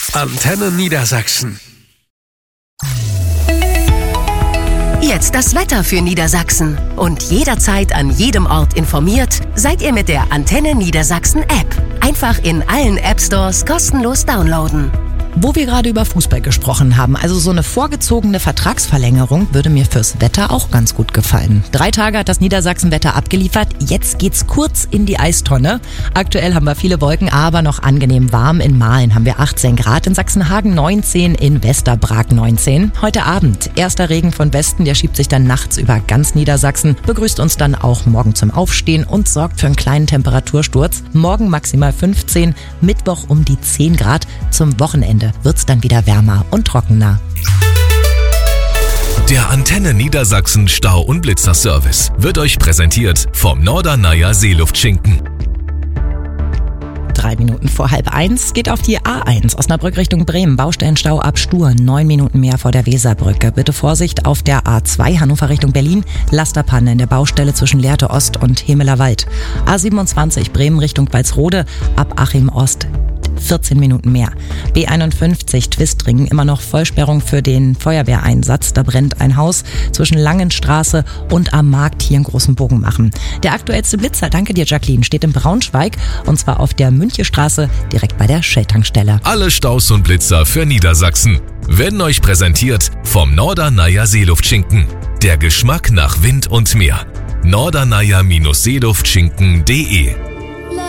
Antenne Niedersachsen. Jetzt das Wetter für Niedersachsen. Und jederzeit an jedem Ort informiert seid ihr mit der Antenne Niedersachsen App. Einfach in allen App-Stores kostenlos downloaden. Wo wir gerade über Fußball gesprochen haben, also so eine vorgezogene Vertragsverlängerung würde mir fürs Wetter auch ganz gut gefallen. 3 Tage hat das Niedersachsen-Wetter abgeliefert, jetzt geht's kurz in die Eistonne. Aktuell haben wir viele Wolken, aber noch angenehm warm. In Mahlen haben wir 18 Grad, in Sachsenhagen 19, in Westerbrag 19. Heute Abend erster Regen von Westen, der schiebt sich dann nachts über ganz Niedersachsen, begrüßt uns dann auch morgen zum Aufstehen und sorgt für einen kleinen Temperatursturz. Morgen maximal 15, Mittwoch um die 10 Grad, zum Wochenende wird's dann wieder wärmer und trockener. Der Antenne Niedersachsen Stau- und Blitzerservice wird euch präsentiert vom Norderneier Seeluftschinken. 3 Minuten vor 12:30 geht auf die A1 Osnabrück Richtung Bremen. Baustellenstau ab Stur, 9 Minuten mehr vor der Weserbrücke. Bitte Vorsicht auf der A2 Hannover Richtung Berlin. Lasterpanne in der Baustelle zwischen Lehrte Ost und Hemeler Wald. A27 Bremen Richtung Walsrode ab Achim Ost. 14 Minuten mehr. B51 Twistringen, immer noch Vollsperrung für den Feuerwehreinsatz. Da brennt ein Haus zwischen Langenstraße und am Markt hier in Großenbogen machen. Der aktuellste Blitzer, danke dir Jacqueline, steht in Braunschweig und zwar auf der Münchestraße direkt bei der Shell-Tankstelle. Alle Staus und Blitzer für Niedersachsen werden euch präsentiert vom Norderneier Seeluftschinken. Der Geschmack nach Wind und Meer. norderneier-seeluftschinken.de